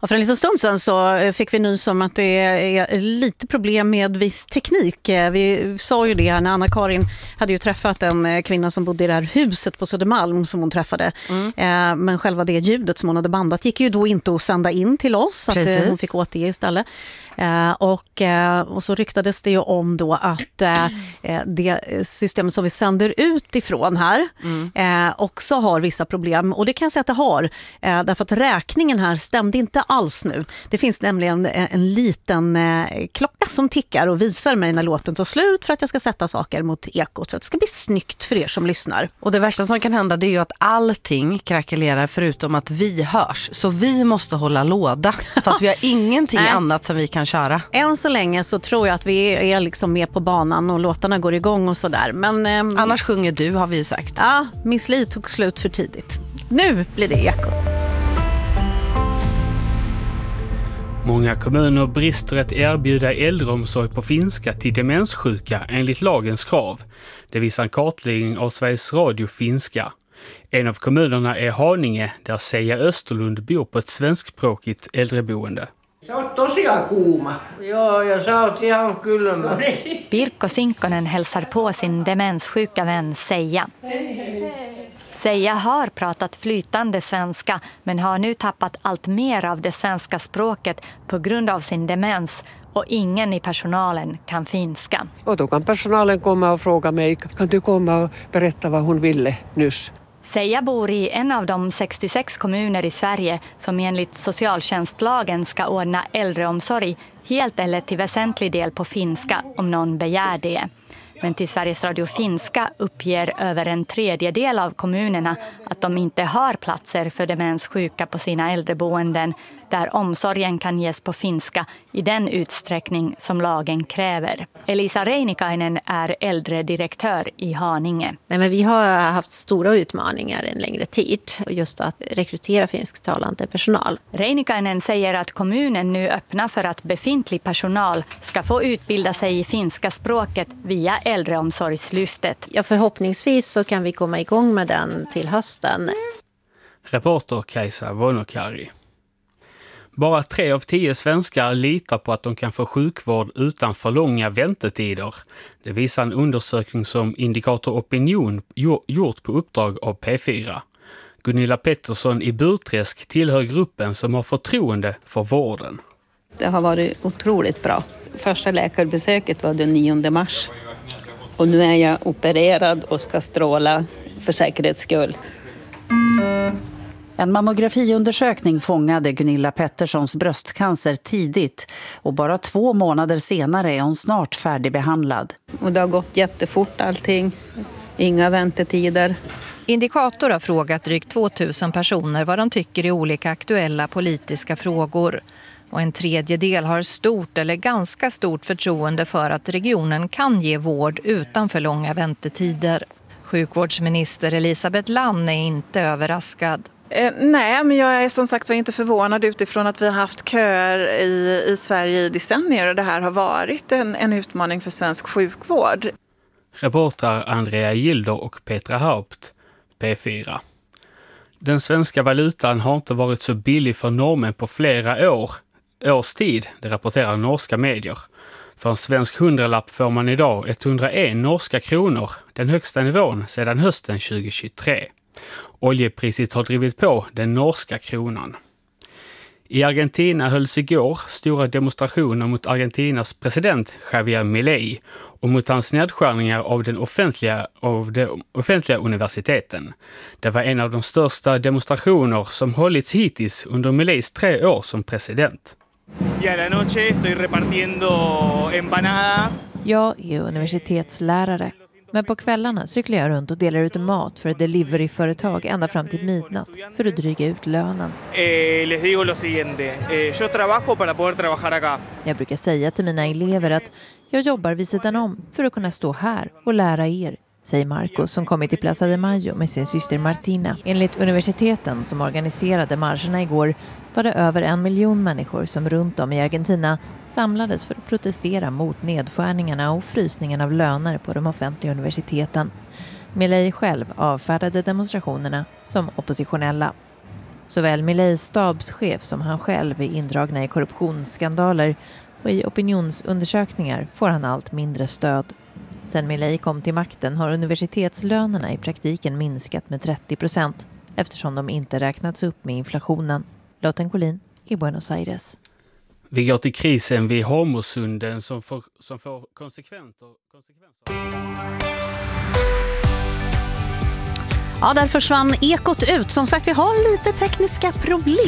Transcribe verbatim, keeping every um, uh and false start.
Ja, för en liten stund sedan så fick vi nys om att det är lite problem med viss teknik. Vi sa ju det här när Anna-Karin hade ju träffat en kvinna som bodde i det här huset på Södermalm som hon träffade. Mm. Men själva det ljudet som hon hade bandat gick ju då inte att sända in till oss. Så att hon fick återge istället. Och, och så ryktades det ju om då att det system som vi sänder ut ifrån här mm. också har vissa problem. Och det kan jag säga att det har. Därför att räkningen här stämde inte alls nu. Det finns nämligen en liten klocka som tickar och visar mig när låten tar slut för att jag ska sätta saker mot ekot för att det ska bli snyggt för er som lyssnar. Och det värsta som kan hända det är ju att allting krackelerar förutom att vi hörs. Så vi måste hålla låda fast vi har ingenting annat som vi kan köra. Än så länge så tror jag att vi är liksom med på banan och låtarna går igång och sådär. Men, ehm, annars sjunger du har vi ju sagt. Ja, Miss Li tog slut för tidigt. Nu blir det ekot. Många kommuner brister att erbjuda äldreomsorg på finska till demenssjuka enligt lagens krav. Det visar en kartläggning av Sveriges Radio finska. En av kommunerna är Haninge, där Seija Österlund bor på ett svenskspråkigt äldreboende. Se on tosiaan kuuma. Joo, ja sä oot ihan kylmä. Pirkko Sinkkonen hälsar på sin demenssjuka vän Seija. Seija har pratat flytande svenska men har nu tappat allt mer av det svenska språket på grund av sin demens och ingen i personalen kan finska. Och då kan personalen komma och fråga mig, kan du komma och berätta vad hon ville nyss? Seija bor i en av de sextiosex kommuner i Sverige som enligt socialtjänstlagen ska ordna äldreomsorg helt eller till väsentlig del på finska om någon begär det. Men till Sveriges Radio finska uppger över en tredjedel av kommunerna att de inte har platser för demenssjuka på sina äldreboenden där omsorgen kan ges på finska i den utsträckning som lagen kräver. Elisa Reinikainen är äldredirektör i Haninge. Nej, men vi har haft stora utmaningar en längre tid, just att rekrytera finsktalande personal. Reinikainen säger att kommunen nu öppnar för att befintlig personal ska få utbilda sig i finska språket via äldreomsorgslyftet. Ja, förhoppningsvis så kan vi komma igång med den till hösten. Reporter Kajsa Vonokari. Bara tre av tio svenskar litar på att de kan få sjukvård utan för långa väntetider. Det visar en undersökning som Indikator Opinion gjort på uppdrag av P fyra. Gunilla Pettersson i Burträsk tillhör gruppen som har förtroende för vården. Det har varit otroligt bra. Första läkarbesöket var den nionde mars. Och nu är jag opererad och ska stråla för säkerhets skull. En mammografiundersökning fångade Gunilla Petterssons bröstcancer tidigt och bara två månader senare är hon snart färdigbehandlad. Och det har gått jättefort allting, inga väntetider. Indikator har frågat drygt tvåtusen personer vad de tycker i olika aktuella politiska frågor. Och en tredjedel har stort eller ganska stort förtroende för att regionen kan ge vård utan för långa väntetider. Sjukvårdsminister Elisabeth Lann är inte överraskad. Eh, nej, men jag är som sagt var inte förvånad utifrån att vi har haft köer i, i Sverige i decennier och det här har varit en, en utmaning för svensk sjukvård. Reporter Andrea Gilder och Petra Haupt, P fyra. Den svenska valutan har inte varit så billig för normen på flera år, års tid, det rapporterar norska medier. För en svensk hundralapp får man idag etthundraen norska kronor, den högsta nivån sedan hösten tjugohundratjugotre. Oljepriset har drivit på den norska kronan. I Argentina hölls igår stora demonstrationer mot Argentinas president Javier Milei och mot hans nedskärningar av, den offentliga, av de offentliga universiteten. Det var en av de största demonstrationer som hållits hittills under Mileis tre år som president. Jag är universitetslärare. Men på kvällarna cyklar jag runt och delar ut mat för ett deliveryföretag ända fram till midnatt för att dryga ut lönen. Jag brukar säga till mina elever att jag jobbar vid sidan om för att kunna stå här och lära er, säger Marco som kommit till Plaza de Mayo med sin syster Martina. Enligt universiteten som organiserade marscherna igår var det över en miljon människor som runt om i Argentina samlades för att protestera mot nedskärningarna och frysningen av löner på de offentliga universiteten. Milei själv avfärdade demonstrationerna som oppositionella. Såväl Mileis stabschef som han själv är indragna i korruptionsskandaler och i opinionsundersökningar får han allt mindre stöd. Sen Milei kom till makten har universitetslönerna i praktiken minskat med trettio procent eftersom de inte räknats upp med inflationen. Lotten Collin i Buenos Aires. Vi går till krisen vid Hormusunden som får, som får konsekvenser. Ja, där försvann ekot ut. Som sagt, vi har lite tekniska problem.